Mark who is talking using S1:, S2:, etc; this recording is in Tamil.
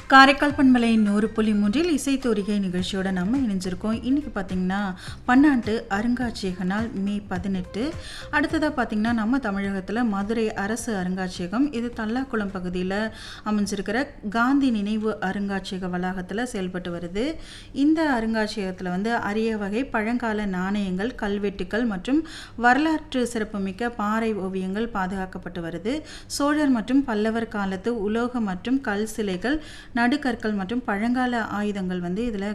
S1: காரைக்கால் பண்பலை 100.3 இசைத்தோரிகை நிகழ்ச்சியோட நம்ம இணைஞ்சிருக்கோம். இன்றைக்கி பார்த்திங்கன்னா பன்னாட்டு அருங்காட்சியக நாள் மே 18. அடுத்ததாக பார்த்திங்கன்னா நம்ம தமிழகத்தில் மதுரை அரசு அருங்காட்சியகம் இது தல்லாக்குளம் பகுதியில் அமைஞ்சிருக்கிற காந்தி நினைவு அருங்காட்சியக வளாகத்தில் செயல்பட்டு வருது. இந்த அருங்காட்சியகத்தில் அரிய வகை பழங்கால நாணயங்கள், கல்வெட்டுக்கள் மற்றும் வரலாற்று சிறப்புமிக்க பாறை ஓவியங்கள் பாதுகாக்கப்பட்டு வருது. சோழர் மற்றும் பல்லவர் காலத்து உலோக மற்றும் கல் சிலைகள், நடுக்கற்கள் மற்றும் பழங்கால ஆயுதங்கள் இதில்